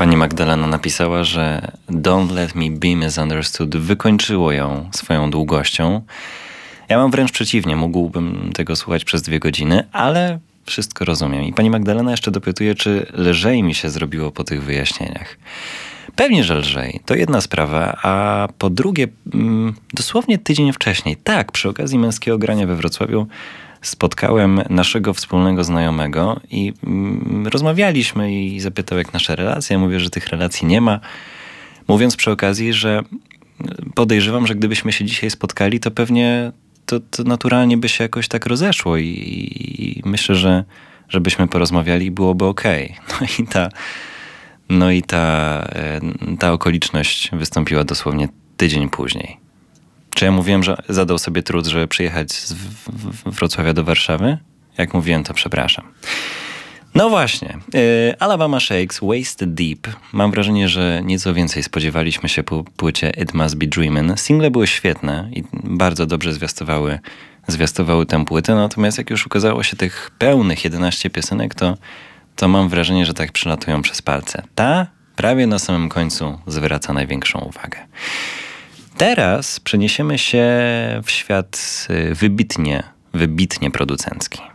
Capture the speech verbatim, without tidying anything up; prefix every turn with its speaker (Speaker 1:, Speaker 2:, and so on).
Speaker 1: Pani Magdalena napisała, że Don't Let Me Be Misunderstood wykończyło ją swoją długością. Ja mam wręcz przeciwnie, mógłbym tego słuchać przez dwie godziny, ale wszystko rozumiem. I pani Magdalena jeszcze dopytuje, czy lżej mi się zrobiło po tych wyjaśnieniach. Pewnie, że lżej. To jedna sprawa, a po drugie, dosłownie tydzień wcześniej, tak, przy okazji męskiego grania we Wrocławiu spotkałem naszego wspólnego znajomego i mm, rozmawialiśmy i zapytał, jak nasza relacja. Ja mówię, że tych relacji nie ma. Mówiąc przy okazji, że podejrzewam, że gdybyśmy się dzisiaj spotkali, to pewnie to, to naturalnie by się jakoś tak rozeszło i, i myślę, że żebyśmy porozmawiali, byłoby okej. No i ta, no i ta, ta okoliczność wystąpiła dosłownie tydzień później. Czy ja mówiłem, że zadał sobie trud, żeby przyjechać z Wrocławia do Warszawy? Jak mówiłem, to przepraszam. No właśnie. Yy, Alabama Shakes, Wasted Deep. Mam wrażenie, że nieco więcej spodziewaliśmy się po płycie It Must Be Dreamin'. Single były świetne i bardzo dobrze zwiastowały, zwiastowały tę płytę, natomiast jak już ukazało się tych pełnych jedenaście piosenek, to, to mam wrażenie, że tak przylatują przez palce. Ta prawie na samym końcu zwraca największą uwagę. Teraz przeniesiemy się w świat wybitnie, wybitnie producencki.